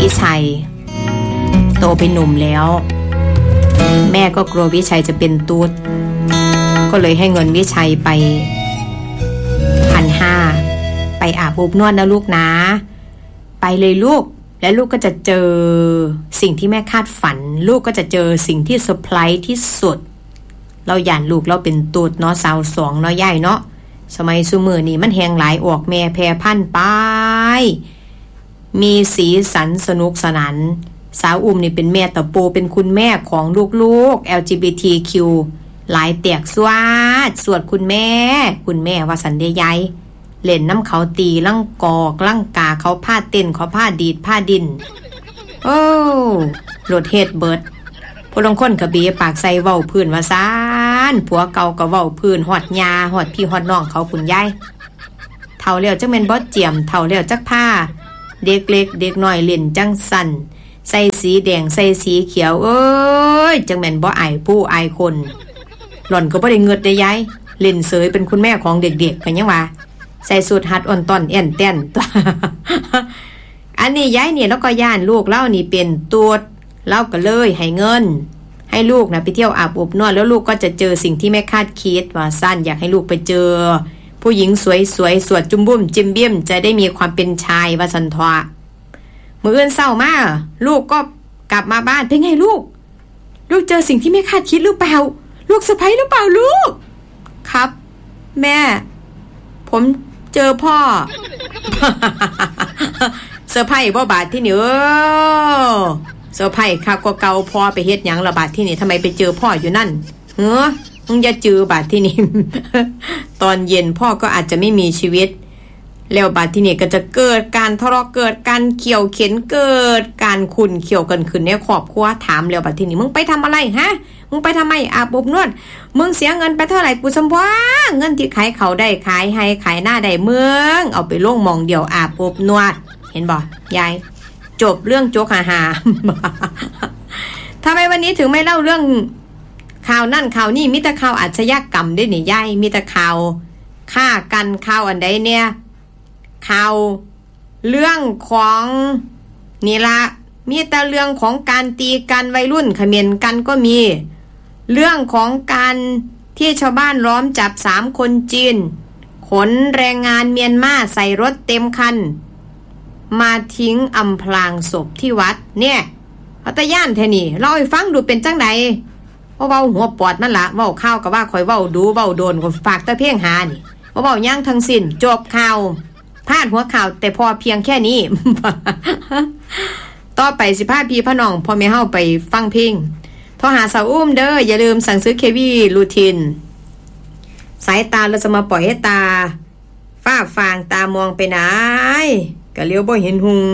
วิชัยโตเป็นหนุ่มแล้วแม่ก็กลัววิชัยจะเป็นตุ๊ดก็เลยให้เงินวิชัยไป1,500ไปอาบอบนวดนะลูกนะไปเลยลูกและลูกก็จะเจอสิ่งที่แม่คาดฝันลูกก็จะเจอสิ่งที่เซอร์ไพรส์ที่สุดเราหย่านลูกเราเป็นตุ๊ดเนาะสาวสองเนาะยายเนาะสมัยซุมื้อนี้มันแฮงหลายออกแม่แพร่พันธุ์ไปมีสีสันสนุกสนานสาวอุ้มนี่เป็นแม่ตะโปเป็นคุณแม่ของลูกๆ LGBTQ หลายแตกสวดคุณแม่ว่าสันเดยายเล่นน้ำเขาตีลั่งกอกลั่งกาเขาผ้าเต้นเขาผ้าดีดผ้าดินโอ้โหลดเฮ็ดเบิดผู้ลงคนกระเบียปากใส่เว้าพื้นว่าซานผัวเก่าก็เว้าพื้นฮอดยาฮอดพี่ฮอดน้องเขาคุณยายเฒ่าแล้วจักแม่นบ่เจียมเฒ่าแล้วจักผ้าเด็กเล็กเด็กน้อยเล่นจังสั่นใส่สีแดงใส่สีเขียวเอ้ยจังแม่นบ่อายผู้อายคนหล่อนก็บ่ได้เงิดได้ยายเล่นเสยเป็นคุณแม่ของเด็กๆกันยังว่าใส่สูทฮัดอ่อนต้อนแอนแต้นตัว อันนี้ยายเนี่ยแล้วก็ย่านลูกเล่านี่เป็นตัวเล่าก็เลยให้เงินให้ลูกนะไปเที่ยวอาบอบนวดแล้วลูกก็จะเจอสิ่งที่ไม่คาดคิดว่าสั้นอยากให้ลูกไปเจอผู้หญิงสวยๆสวดจุมบุ้มจิมเบี้ยมจะได้มีความเป็นชายว่าสันทวะมื้ออื่นเศร้ามาลูกก็กลับมาบ้านเป็นไงลูกเจอสิ่งที่ไม่คาดคิดหรือเปล่าลูกเซอร์ไพรส์หรือเปล่าลูกครับแม่ผมเจอพ่อ เซอร์ไพรส์บ่บาดที่นี่เซอร์ไพรส์ครับก็เกาพ่อไปเฮ็ดหยังละบาดที่นี่ทำไมไปเจอพ่ออยู่นั่นมึงอย่าจือบาดที่นี่ ตอนเย็นพ่อก็อาจจะไม่มีชีวิตแล้วบาดที่นี่ก็จะเกิดการทะเลาะเกิดการเขี่ยวเข็นเกิดการขุ่นเขี่ยวกันขึ้นในครอบครัวถามแล้วบาดที่นี่มึงไปทำอะไรฮะมึงไปทำไมอาบอบนวดมึงเสียเงินไปเท่าไหร่กูสำว่าเงินที่ขายเขาได้ขายให้ขายหน้าได้เมืองเอาไปลงมองเดียวอาบอบนวดเห็นบ่ยายจบเรื่องโจกหาทำไมวันนี้ถึงไม่เล่าเรื่องข่าวนั่นข่าวนี่มีแต่ข่าวอาชญากรรมด้วยนี่ยายมีแต่ข่าวฆ่ากันข่าวอันใดเนี่ยข่าวเรื่องของนี่ละมีแต่เรื่องของการตีกันวัยรุ่นเขม่นกันก็มีเรื่องของการที่ชาวบ้านล้อมจับ3คนจีนขนแรงงานเมียนมาใส่รถเต็มคันมาทิ้งอำพรางศพที่วัดเนี่ยพัตย่านแท่นี่เล่าให้ฟังดูเป็นจังไดเว้าหัวปอดมันละเว้าข้าวก็ว่าคอยเว้าดูเว้าโดนคนฝากตะเพียงหานี่เว้าย่างทั้งสิ้นจบข่าวพาดหัวข่าวแต่พอเพียงแค่นี้ ต่อไปสิพาพี่พ่อน้องพ่อแม่เฮาไปฟังเพลงโทรหาสาวอุ้มเด้ออย่าลืมสั่งซื้อเควีรูทินสายตาเราจะมาปล่อยให้ตาฝ้าฟางตามองไปไหนก็เลี้ยวบ่เห็นหุง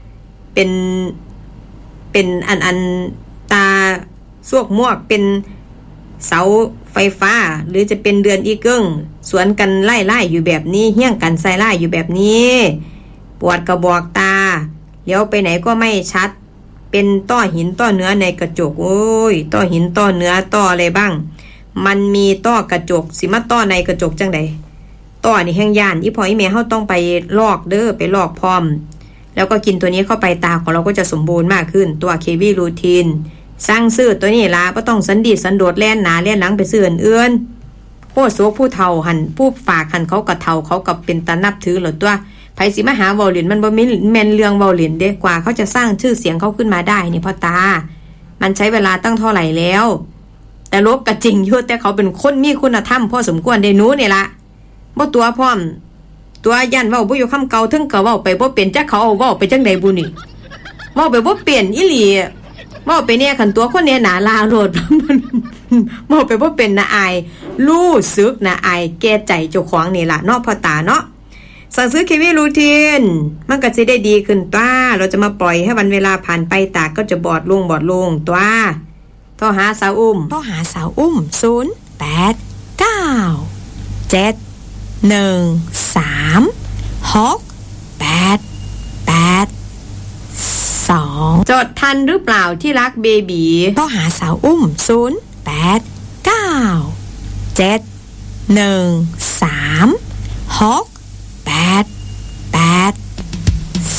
เป็นอันตาซวกมวกเป็นเสาไฟฟ้าหรือจะเป็นเดือนอีเกิ้งสวนกันไล่อยู่แบบนี้เฮี้ยงกันใส่ไล่อยู่แบบนี้ปวดกระบอกตาเลี้ยวไปไหนก็ไม่ชัดเป็นต้อหินต้อเนื้อในกระจกโอ้ยต้อหินต้อเนื้อต้ออะไรบ้างมันมีต้อกระจกสิมาต้อในกระจกจังใดต้อนี่แห้งย่านอีพ่ออีแม่เฮาต้องไปลอกเด้อไปลอกพร้อมแล้วก็กินตัวนี้เข้าไปตาของเราก็จะสมบูรณ์มากขึ้นตัวเควีรูทินสร้างซื้อตัวนี้ล่ะบ่ต้องสันดีสันโดดแล่นหน้าแล่นหลังไปซื้ออื่นโคโซผู้เฒ่าหันผู้ฝากหันเขาก็เฒ่าเขาก็เป็นตานับถือหลดตัวไผสิมาหาเว้าเล่นมันบ่แม่นเรื่องเว้าเล่นเด้กว่าเขาจะสร้างชื่อเสียงเขาขึ้นมาได้นี่พ่อตามันใช้เวลาตั้งเท่าไหร่แล้วแต่ลบก็จริงอยู่แต่เขาเป็นคนมีคุณธรรมพอสมควรได้หนูนี่ล่ะบ่ตัวพร้อมตัวยันเว้าบ่อยู่คำเก่าถึงก็เว้าไปบ่เป็นจักเขาเอาเว้าไปจังได๋บุนี่เว้าไปบ่เป็นอีหลีเว้าไปเนี่ยคันตัวคนเนี่ยหนาลาโลด เว้าไปบ่เป็นน่ะอายรู้สึกน่ะอายแก่ใจเจ้าของนี่ล่ะเนาะพ่อตาเนาะสั่งซื้อเควีรูทินมันก็จะได้ดีขึ้นตัวเราจะมาปล่อยให้วันเวลาผ่านไปตาก็จะบอดลงตัวโทรหาสาวอุ้ม089-713-688 จดทันหรือเปล่าที่รักเบบีโทรหาสาวอุ้ม089-713-688